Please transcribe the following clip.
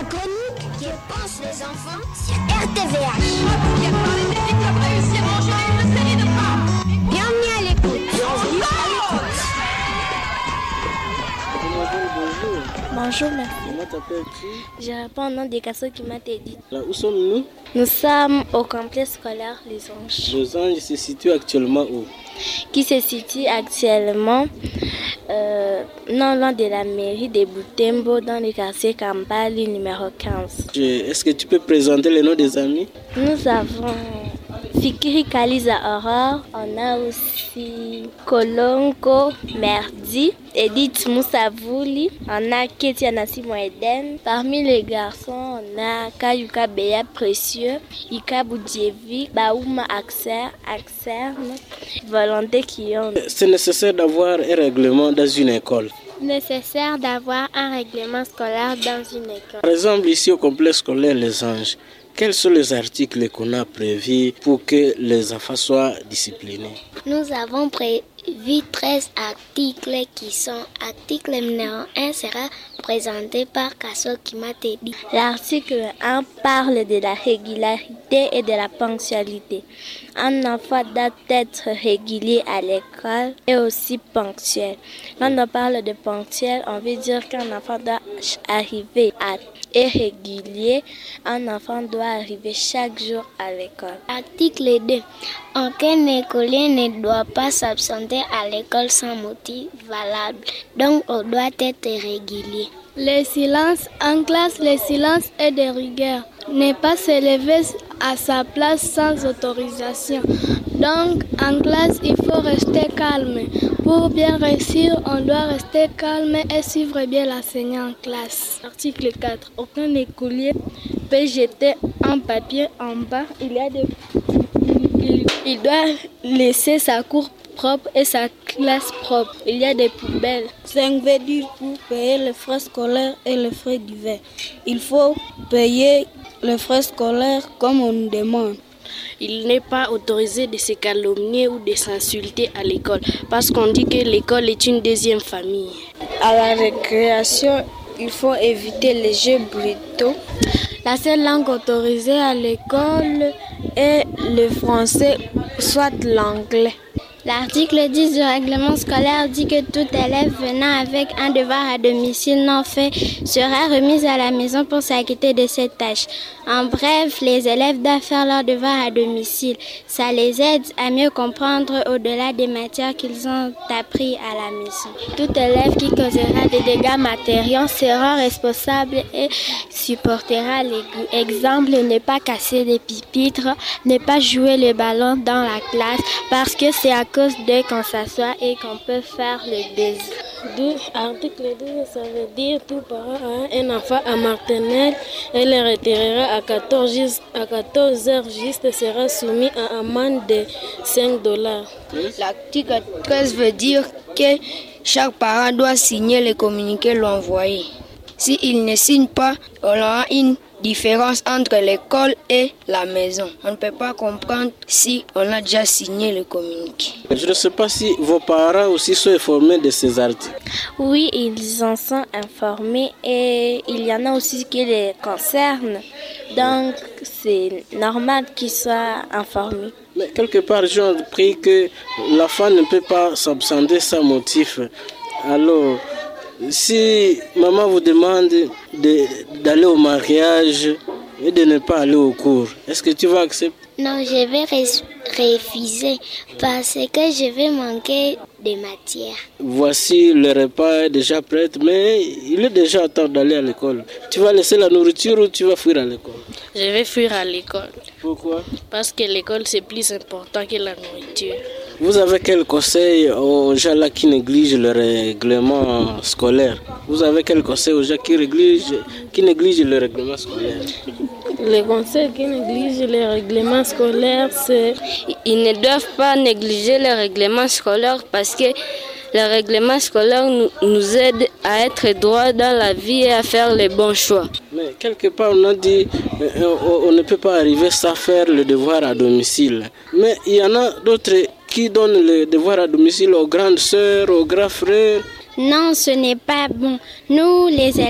La chronique que pensent les enfants sur RTVH. Bienvenue à l'écoute. Bonjour, merci. Comment t'appelles-tu? Je réponds au nom des casseaux qui m'a été dit. Là, où sommes-nous? Nous sommes au complexe scolaire Les Anges. Les Anges se situent actuellement où? Qui se situe actuellement non loin de la mairie de Butembo dans le quartier Kambali numéro 15. Est-ce que tu peux présenter les noms des amis? Nous avons Fikiri Kaliza Aurore, on a aussi Kolonko Merdi, Edith Moussavouli, on a Ketia Nassimo Eden. Parmi les garçons, on a Kayuka Beya Précieux, Ika Boudjevi, Baouma Axer, Volonté Kion. C'est nécessaire d'avoir un règlement dans une école. Nécessaire d'avoir un règlement scolaire dans une école. Par exemple, ici au complexe scolaire Les Anges, quels sont les articles qu'on a prévus pour que les enfants soient disciplinés? Nous avons prévu 13 articles qui sont article numéro 1 sera présenté par Kasso Kimatedi. L'article 1 parle de la régularité et de la ponctualité. Un enfant doit être régulier à l'école et aussi ponctuel. Quand on parle de ponctuel, on veut dire qu'un enfant doit arriver à et régulier, un enfant doit arriver chaque jour à l'école. Article 2. Aucun écolier ne doit pas s'absenter à l'école sans motif valable. Donc, on doit être régulier. Le silence en classe, le silence est de rigueur. Ne pas se lever à sa place sans autorisation. Donc, en classe, il faut rester calme. Pour bien réussir, on doit rester calme et suivre bien l'enseignant en classe. Article 4. Aucun écolier peut jeter un papier en bas. Il doit laisser sa cour propre et sa classe propre. Il y a des poubelles. 5 veut dire pour payer les frais scolaires et les frais divers. Il faut payer les frais scolaires comme on nous demande. Il n'est pas autorisé de se calomnier ou de s'insulter à l'école parce qu'on dit que l'école est une deuxième famille. À la récréation, il faut éviter les jeux brutaux. La seule langue autorisée à l'école est le français, soit l'anglais. L'article 10 du règlement scolaire dit que tout élève venant avec un devoir à domicile non fait sera remis à la maison pour s'acquitter de cette tâche. En bref, les élèves doivent faire leur devoir à domicile. Ça les aide à mieux comprendre au-delà des matières qu'ils ont appris à la maison. Tout élève qui causera des dégâts matériels sera responsable et supportera les coups. Exemple, ne pas casser les pupitres, ne pas jouer le ballon dans la classe parce que c'est à cause de qu'on s'assoit et qu'on peut faire le baiser. Article 2, ça veut dire tout parent a un enfant à maternelle et le retirera à 14 heures juste sera soumis à amende de $5. L'article 13 veut dire que chaque parent doit signer le communiqué l'envoyé. S'il ne signe pas, on aura une différence entre l'école et la maison. On ne peut pas comprendre si on a déjà signé le communiqué. Je ne sais pas si vos parents aussi sont informés de ces articles. Oui, ils en sont informés et il y en a aussi qui les concernent. Donc, c'est normal qu'ils soient informés. Mais quelque part, j'ai appris que l'enfant ne peut pas s'absenter sans motif. Alors, si maman vous demande d'aller au mariage et de ne pas aller au cours, est-ce que tu vas accepter? Non, je vais refuser parce que je vais manquer de matière. Voici le repas est déjà prêt, mais il est déjà temps d'aller à l'école. Tu vas laisser la nourriture ou tu vas fuir à l'école? Je vais fuir à l'école. Pourquoi? Parce que l'école c'est plus important que la nourriture. Vous avez quel conseil aux gens là qui négligent le règlement scolaire? Vous avez quel conseil aux gens qui négligent le règlement scolaire? Les conseils qui négligent le règlement scolaire, c'est ils ne doivent pas négliger le règlement scolaire parce que le règlement scolaire nous aide à être droit dans la vie et à faire les bons choix. Mais quelque part, on a dit on ne peut pas arriver sans faire le devoir à domicile. Mais il y en a d'autres qui donnent le devoir à domicile aux grandes sœurs, aux grands frères. Non, ce n'est pas bon. Nous, les élèves,